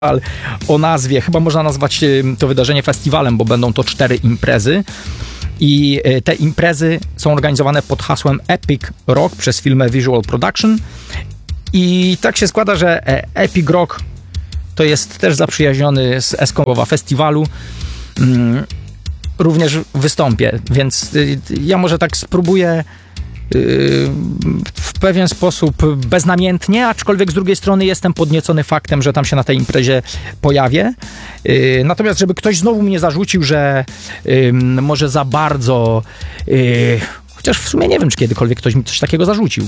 o nazwie, chyba można nazwać to wydarzenie festiwalem, bo będą to 4 imprezy. I te imprezy są organizowane pod hasłem Epic Rock przez firmę Visual Production. I tak się składa, że Epic Rock to jest też zaprzyjaźniony z Eską Festiwalu. Również wystąpię, więc ja może tak spróbuję w pewien sposób beznamiętnie, aczkolwiek z drugiej strony jestem podniecony faktem, że tam się na tej imprezie pojawię. Natomiast żeby ktoś znowu mnie zarzucił, że może za bardzo, chociaż w sumie nie wiem, czy kiedykolwiek ktoś mi coś takiego zarzucił.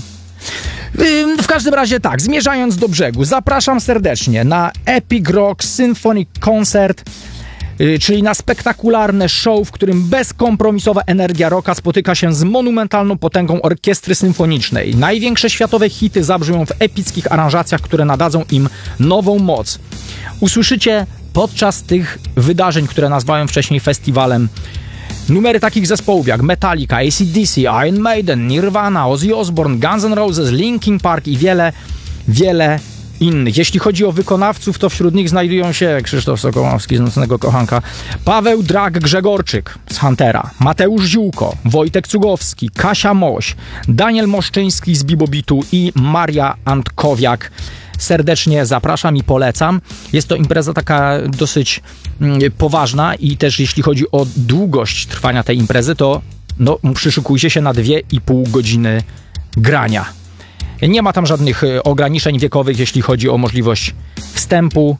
W każdym razie tak, zmierzając do brzegu, zapraszam serdecznie na Epic Rock Symphony Concert, czyli na spektakularne show, w którym bezkompromisowa energia rocka spotyka się z monumentalną potęgą orkiestry symfonicznej. Największe światowe hity zabrzmią w epickich aranżacjach, które nadadzą im nową moc. Usłyszycie podczas tych wydarzeń, które nazwałem wcześniej festiwalem, numery takich zespołów jak Metallica, AC/DC, Iron Maiden, Nirvana, Ozzy Osbourne, Guns N' Roses, Linkin Park i wiele innych. Jeśli chodzi o wykonawców, to wśród nich znajdują się Krzysztof Sokołowski z Nocnego Kochanka, Paweł Grzegorczyk z Huntera, Mateusz Ziółko, Wojtek Cugowski, Kasia Moś, Daniel Moszczyński z Bibobitu i Maria Antkowiak. Serdecznie zapraszam i polecam. Jest to impreza taka dosyć poważna i też jeśli chodzi o długość trwania tej imprezy, to przyszykujcie się na 2,5 godziny grania. Nie ma tam żadnych ograniczeń wiekowych, jeśli chodzi o możliwość wstępu.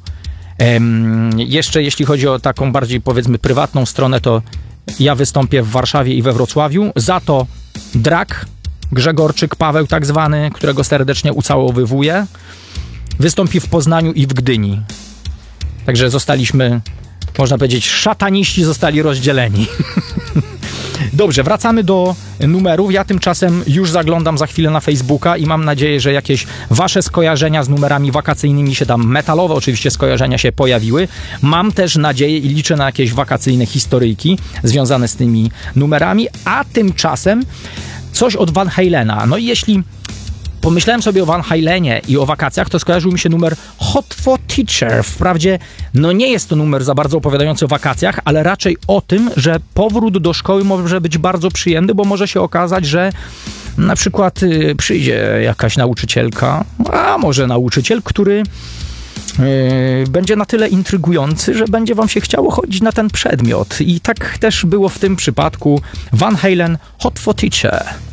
Jeszcze jeśli chodzi o taką bardziej, powiedzmy, prywatną stronę, to ja wystąpię w Warszawie i we Wrocławiu. Za to Grzegorczyk, Paweł tak zwany, którego serdecznie ucałowywuję, wystąpi w Poznaniu i w Gdyni. Także zostaliśmy, można powiedzieć, szataniści zostali rozdzieleni. Dobrze, wracamy do numerów. Ja tymczasem już zaglądam za chwilę na Facebooka i mam nadzieję, że jakieś wasze skojarzenia z numerami wakacyjnymi się tam, metalowe oczywiście skojarzenia się pojawiły. Mam też nadzieję i liczę na jakieś wakacyjne historyjki związane z tymi numerami, a tymczasem coś od Van Halena. No i jeśli pomyślałem sobie o Van Halenie i o wakacjach, to skojarzył mi się numer Hot for Teacher. Wprawdzie nie jest to numer za bardzo opowiadający o wakacjach, ale raczej o tym, że powrót do szkoły może być bardzo przyjemny, bo może się okazać, że na przykład przyjdzie jakaś nauczycielka, a może nauczyciel, który będzie na tyle intrygujący, że będzie wam się chciało chodzić na ten przedmiot. I tak też było w tym przypadku. Van Halen, Hot for Teacher.